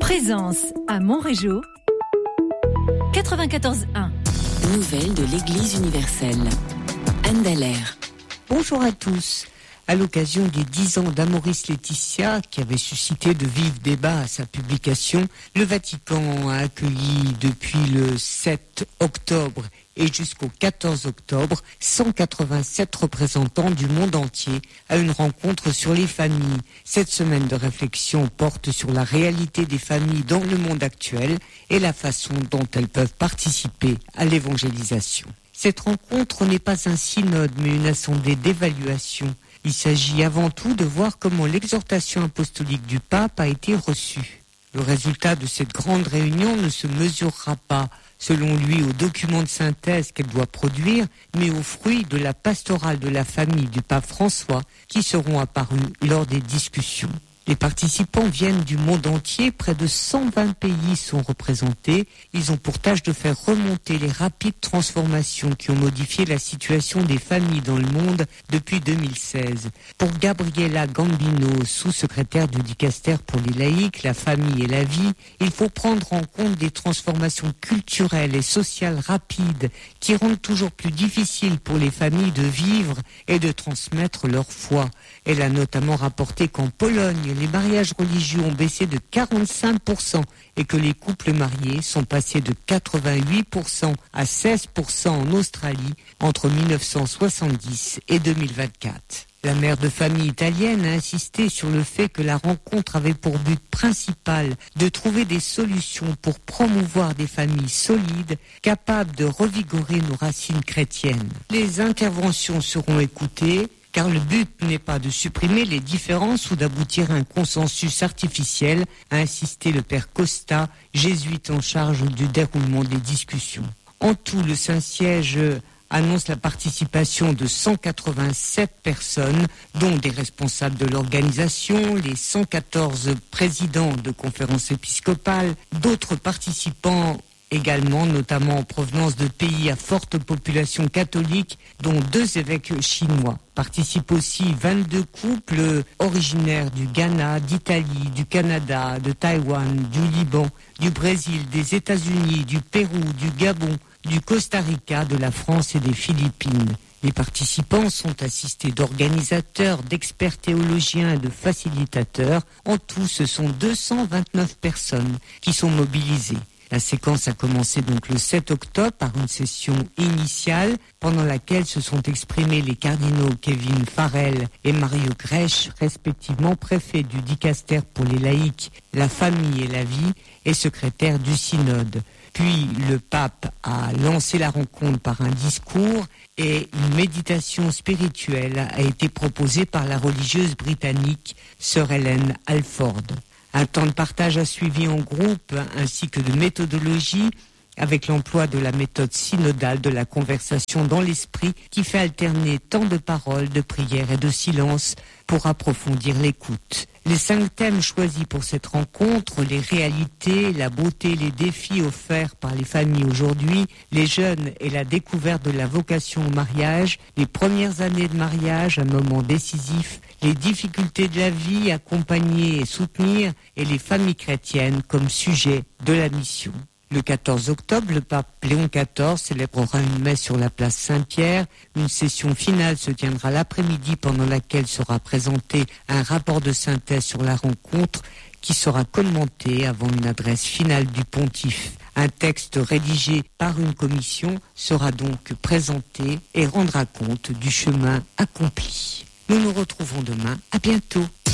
Présence à Montrégeau, 94.1. Nouvelles de l'Église universelle. Anne Dallaire. Bonjour à tous. À l'occasion des 10 ans d'Amoris Laetitia, qui avait suscité de vifs débats à sa publication, le Vatican a accueilli depuis le 7 octobre et jusqu'au 14 octobre 187 représentants du monde entier à une rencontre sur les familles. Cette semaine de réflexion porte sur la réalité des familles dans le monde actuel et la façon dont elles peuvent participer à l'évangélisation. Cette rencontre n'est pas un synode mais une assemblée d'évaluation. Il s'agit avant tout de voir comment l'exhortation apostolique du pape a été reçue. Le résultat de cette grande réunion ne se mesurera pas, selon lui, aux documents de synthèse qu'elle doit produire, mais aux fruits de la pastorale de la famille du pape François qui seront apparus lors des discussions. Les participants viennent du monde entier, près de 120 pays sont représentés. Ils ont pour tâche de faire remonter les rapides transformations qui ont modifié la situation des familles dans le monde depuis 2016. Pour Gabriela Gambino, sous-secrétaire du Dicaster pour les laïcs, la famille et la vie, il faut prendre en compte des transformations culturelles et sociales rapides qui rendent toujours plus difficile pour les familles de vivre et de transmettre leur foi. Elle a notamment rapporté qu'en Pologne, les mariages religieux ont baissé de 45% et que les couples mariés sont passés de 88% à 16% en Australie entre 1970 et 2024. La mère de famille italienne a insisté sur le fait que la rencontre avait pour but principal de trouver des solutions pour promouvoir des familles solides, capables de revigorer nos racines chrétiennes. Les interventions seront écoutées, car le but n'est pas de supprimer les différences ou d'aboutir à un consensus artificiel, a insisté le père Costa, jésuite en charge du déroulement des discussions. En tout, le Saint-Siège annonce la participation de 187 personnes, dont des responsables de l'organisation, les 114 présidents de conférences épiscopales, d'autres participants également, notamment en provenance de pays à forte population catholique, dont 2 évêques chinois. Participent aussi 22 couples originaires du Ghana, d'Italie, du Canada, de Taïwan, du Liban, du Brésil, des États-Unis, du Pérou, du Gabon, du Costa Rica, de la France et des Philippines. Les participants sont assistés d'organisateurs, d'experts théologiens et de facilitateurs. En tout, ce sont 229 personnes qui sont mobilisées. La séquence a commencé donc le 7 octobre par une session initiale pendant laquelle se sont exprimés les cardinaux Kevin Farrell et Mario Grech, respectivement préfets du Dicaster pour les laïcs, la famille et la vie et secrétaire du synode. Puis le pape a lancé la rencontre par un discours et une méditation spirituelle a été proposée par la religieuse britannique Sir Ellen Alford. Un temps de partage a suivi en groupe ainsi que de méthodologie avec l'emploi de la méthode synodale de la conversation dans l'esprit qui fait alterner temps de parole, de prière et de silence pour approfondir l'écoute. Les 5 thèmes choisis pour cette rencontre, les réalités, la beauté, les défis offerts par les familles aujourd'hui, les jeunes et la découverte de la vocation au mariage, les premières années de mariage, un moment décisif, les difficultés de la vie, accompagner et soutenir, et les familles chrétiennes comme sujet de la mission. Le 14 octobre, le pape Léon XIV célébrera une messe sur la place Saint-Pierre. Une session finale se tiendra l'après-midi pendant laquelle sera présenté un rapport de synthèse sur la rencontre qui sera commenté avant une adresse finale du pontife. Un texte rédigé par une commission sera donc présenté et rendra compte du chemin accompli. Nous nous retrouvons demain. À bientôt.